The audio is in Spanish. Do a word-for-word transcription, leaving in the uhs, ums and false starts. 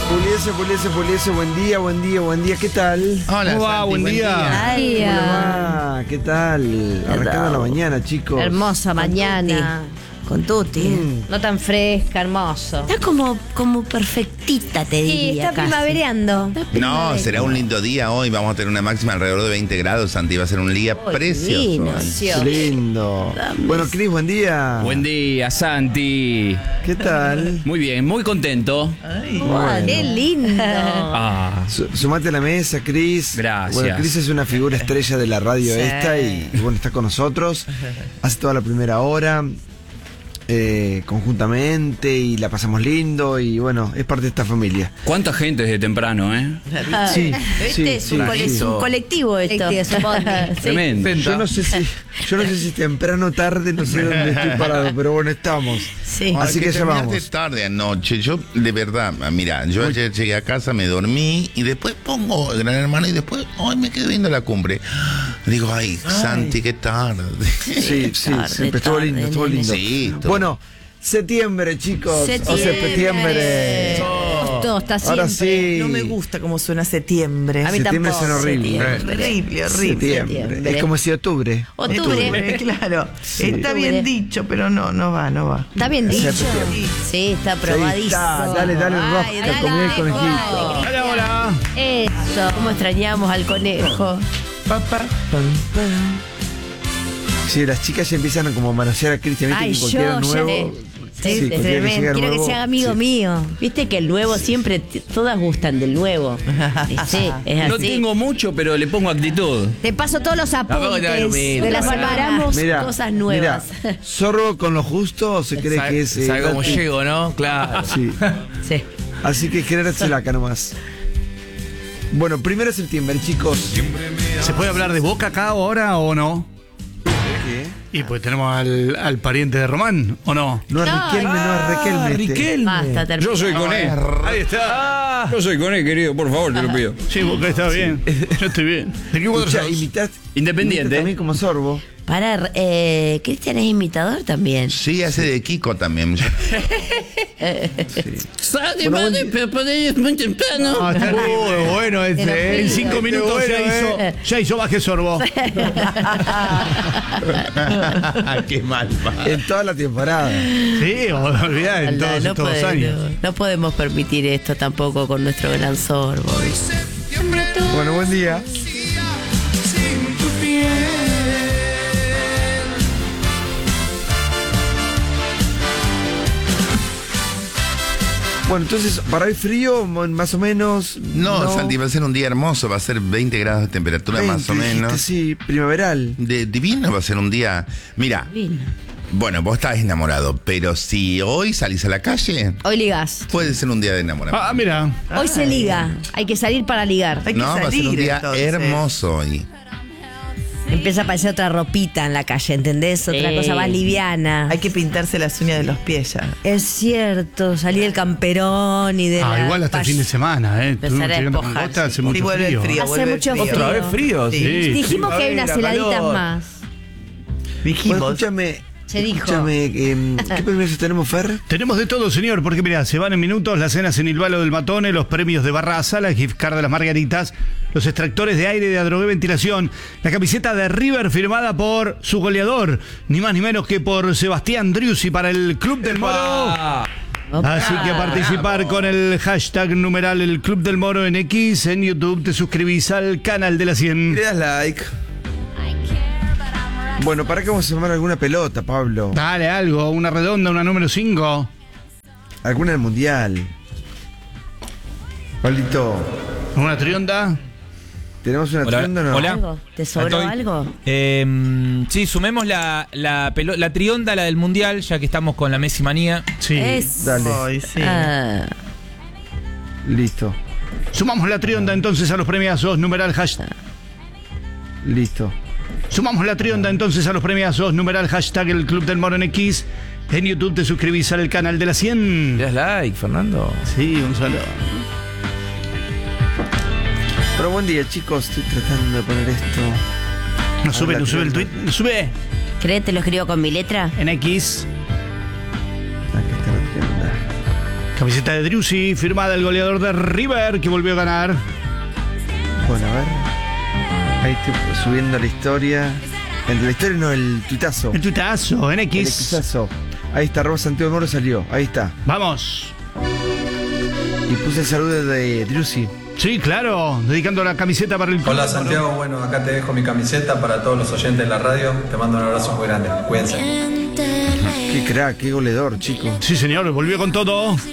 Puliese, Puliese, Puliese, buen día, buen día, buen día, ¿qué tal? Hola, ¿Cómo va? Santi, Buen día. Ay, ¿Cómo le ah, va? ¿Qué tal? Arrancando la mañana, chicos. hermosa mañana. Con tutti. Mm. No tan fresca, hermoso. Está como, como perfectita, te Sí, diría. está casi. primavereando. Está No, primavereando. será un lindo día hoy. Vamos a tener una máxima alrededor de veinte grados, Santi. Va a ser un día Uy, precioso. divino. hoy. Qué lindo. Bueno, Cris, buen día. Buen día, Santi. ¿Qué tal? Muy bien, muy contento. Bueno. Qué lindo. Ah, Su- Sumate a la mesa, Cris. Gracias. Bueno, Cris es una figura estrella de la radio Sí. esta y, y bueno, está con nosotros. Hace toda la primera hora. eh, conjuntamente y la pasamos lindo y bueno, es parte de esta familia. cuánta gente desde temprano, ¿eh? Sí, ¿Viste? sí, es, sí, un cole- sí. es un colectivo esto. Sí, es un bondi. Sí. Tremendo. Yo no sé si, yo no sé si temprano o tarde, no sé dónde estoy parado, pero bueno, estamos. Sí. Ahora Así que ya terminaste vamos. tarde anoche. Yo, de verdad, mira, yo ayer llegué a casa, me dormí y después pongo el Gran Hermano y después hoy me quedé viendo la cumbre. Digo, ay, Santi, qué tarde. Sí, sí, Tarde, sí, pero estuvo tarde, lindo, estuvo nene. lindo. Sí, todo. Bueno, septiembre, chicos. O Septiembre. septiembre. Todo está siempre. Ahora sí. No me gusta cómo suena septiembre. A mí Septiembre tampoco. suena horrible. Septiembre. Horrible, horrible. Septiembre. Septiembre. Es como si octubre. Octubre. Octubre, claro. Sí. Está bien dicho, pero no, no va, no va. Está bien dicho. Septiembre. Sí, está Ahí probadísimo. está, dale, dale, Ay, rosca, dale, comí el conejo. conejito. Hola, hola. Eso. ¿Cómo extrañamos al conejo? Sí, las chicas ya empiezan a como manosear a Cristian, viste Ay, que cualquiera yo, nuevo. yo Sí, Sí, cualquiera que tremendo. llega Quiero que nuevo, sea amigo sí. mío. Viste que el nuevo siempre, t- todas gustan del nuevo. Sí, es así. No tengo mucho, pero le pongo actitud. Te paso todos los apuntes de la semana. Preparamos Mira, cosas nuevas. Mira, ¿zorro con lo justo o se cree que es. eh, ¿Sabe cómo gratis? llego, no? Claro. Sí. Sí. Así que querérsela acá nomás. Bueno, primero de septiembre, chicos. ¿Se puede hablar de Boca acá ahora o no? ¿Qué? Y pues tenemos al, al pariente de Román, ¿o no? No es Riquelme, no es Riquelme. este. Basta, termina. Yo soy con él. Ahí está. Yo soy con él, querido, por favor, te lo pido. Sí, Boca está bien. Yo estoy bien. ¿De qué cuadro Escuchá, sos? imitás- Independiente. imitas también como Sorbo. Para, eh, Cristian es imitador también. Sí, hace de Kiko también. Sale, Bueno, madre, pero por ahí es muy temprano. Ah, está muy bueno ese. Era ¿eh? En frío. cinco minutos Qué ya, bueno, hizo, ya hizo baje sorbo. Qué mal. va. En toda la temporada. Sí, olvidá, en Anda, todos no, estos puede- años. no- no podemos permitir esto tampoco con nuestro gran sorbo. Bueno, buen día. Bueno, entonces, para hoy frío, mo- más o menos. No, Santi, va a ser un día hermoso. Va a ser veinte grados de temperatura más o veinte, dijiste, menos. Sí, primaveral. De, divino va a ser un día. Mira, bueno, vos estás enamorado, pero si hoy salís a la calle, Hoy ligas. puede ser un día de enamoramiento. Ah, mira. Hoy se liga. Hay que salir para ligar. Hay que No, va a ser salir un día entonces. hermoso hoy. Empieza a aparecer otra ropita en la calle, ¿entendés? Otra Sí. cosa más liviana. Hay que pintarse las uñas de los pies ya. Es cierto, salir del camperón y de Ah, la igual hasta el pas- fin de semana, ¿eh? Empezar Estuvimos a llegando con despojarse. Costa, hace Sí, mucho vuelve el frío. frío. Hace vuelve el mucho frío. frío. ¿Otra vez frío? Sí. Sí. Dijimos que hay unas Primavera, heladitas calor. más. Bueno, Dijimos. escúchame. Se dijo. Escúchame, eh, ¿qué premios tenemos, Fer? Tenemos de todo, señor, porque mira, se van en minutos las cenas en Ilvalo del Matone, los premios de Barraza, la gift card de las Margaritas, los extractores de aire de Adrogué Ventilación, la camiseta de River firmada por su goleador, ni más ni menos que por Sebastián Driussi para el Club del Moro. Ah, Así que a participar con el hashtag numeral el Club del Moro en X, en YouTube te suscribís al canal de la cien. le das like. Bueno, ¿para qué vamos a tomar alguna pelota, Pablo? Dale algo, una redonda, una número cinco. ¿Alguna del mundial? Pablito, Una trionda. ¿tenemos una Hola, trionda o no? hola. ¿Algo? ¿Te sobró Estoy. algo? Eh, sí, sumemos la, la, pelo- la trionda, la del mundial, ya que estamos con la Messi manía. Sí. Es. Dale, Ay, sí. Ah, listo, Sumamos la trionda entonces a los premiazos, numeral hashtag. listo. Sumamos la trionda entonces a los premiazos, numeral hashtag el Club del Moro en X. En YouTube te suscribís al canal de la cien. ¿Le das like, Fernando? Sí, un saludo. Pero buen día, chicos. Estoy tratando de poner esto. No sube, Habla, no sube el trionda. tweet. No sube. ¿Crees te lo escribo con mi letra? En X. Acá está la trionda. Camiseta de Driussi, firmada el goleador de River, que volvió a ganar. Bueno, a ver. Ahí estoy subiendo la historia. Entre la historia no, el tuitazo. El tuitazo, en El X. tuitazo. Ahí está, arroba Santiago Moro salió. Ahí está. Vamos. Y puse el saludo de Driussi. Sí, claro, dedicando la camiseta para el club. Hola Santiago, bueno, acá te dejo mi camiseta para todos los oyentes de la radio. Te mando un abrazo muy grande. Cuídense. Qué crack, qué goleador, chico. Sí, señor, volvió con todo.